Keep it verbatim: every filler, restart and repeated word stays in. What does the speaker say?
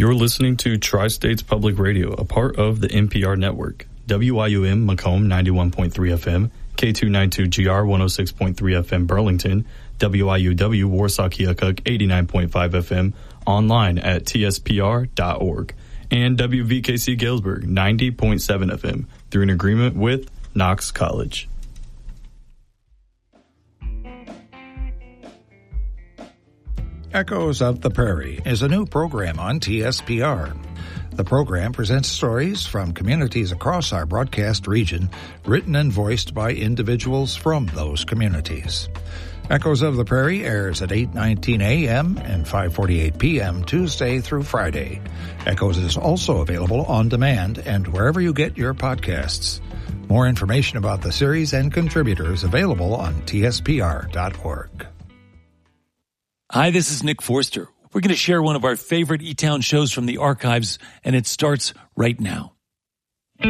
You're listening to Tri-States Public Radio, a part of the N P R network. W I U M Macomb ninety-one point three F M, K two ninety-two G R one oh six point three F M Burlington, W I U W Warsaw Keokuk eighty-nine point five F M, online at T S P R dot org, and W V K C Galesburg ninety point seven F M through an agreement with Knox College. Echoes of the Prairie is a new program on T S P R. The program presents stories from communities across our broadcast region, written and voiced by individuals from those communities. Echoes of the Prairie airs at eight nineteen a.m. and five forty-eight p.m. Tuesday through Friday. Echoes is also available on demand and wherever you get your podcasts. More information about the series and contributors available on T S P R dot org. Hi, this is Nick Forster. We're going to share one of our favorite E-Town shows from the archives, and it starts right now.